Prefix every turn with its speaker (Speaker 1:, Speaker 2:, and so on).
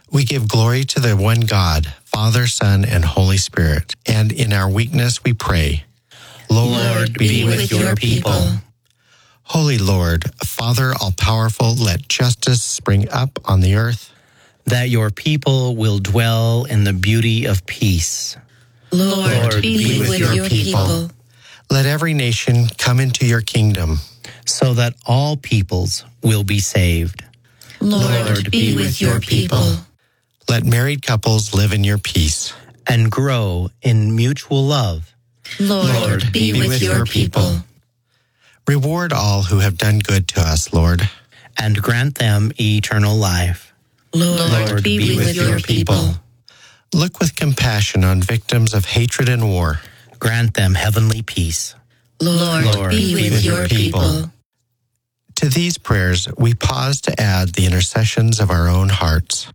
Speaker 1: We give glory to the one God, Father, Son, and Holy Spirit. And in our weakness we pray.
Speaker 2: Lord, be with your people.
Speaker 1: Holy Lord, Father all-powerful, let justice spring up on the earth,
Speaker 2: that your people will dwell in the beauty of peace.
Speaker 3: Lord, be with your people.
Speaker 1: Let every nation come into your kingdom,
Speaker 2: so that all peoples will be saved.
Speaker 3: Lord, be with your people.
Speaker 1: Let married couples live in your peace,
Speaker 2: and grow in mutual love.
Speaker 3: Lord, be with your people.
Speaker 1: Reward all who have done good to us, Lord,
Speaker 2: and grant them eternal life.
Speaker 3: Lord, be with your people.
Speaker 1: Look with compassion on victims of hatred and war.
Speaker 2: Grant them heavenly peace.
Speaker 3: Lord, be with your people.
Speaker 1: To these prayers, we pause to add the intercessions of our own hearts.